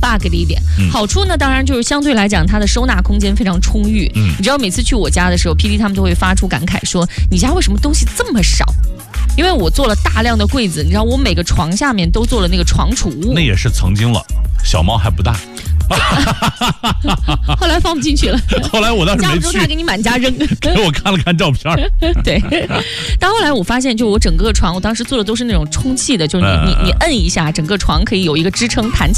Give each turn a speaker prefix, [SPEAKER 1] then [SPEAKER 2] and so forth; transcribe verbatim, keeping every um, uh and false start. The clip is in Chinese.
[SPEAKER 1] bug 的一点。嗯、好处呢，当然就是相对来讲，它的收纳空间非常充裕。嗯，你知道每次去我家的时候 ，P D 他们都会发出感慨说：“你家为什么东西这么少？”因为我做了大量的柜子，你知道，我每个床下面都做了那个床储物。
[SPEAKER 2] 那也是曾经了，小猫还不大。
[SPEAKER 1] 后来放不进去了，
[SPEAKER 2] 后来我当时没去，
[SPEAKER 1] 架不住他给你满家扔，
[SPEAKER 2] 给我看了看照片。
[SPEAKER 1] 对，但后来我发现，就我整个床，我当时做的都是那种充气的，就是你你你摁一下，整个床可以有一个支撑弹起。